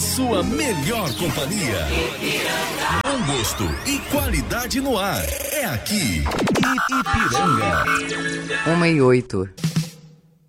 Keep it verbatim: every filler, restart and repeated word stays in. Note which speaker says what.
Speaker 1: sua melhor companhia. Bom gosto e qualidade no ar. É aqui, Ipiranga.
Speaker 2: Uma e oito.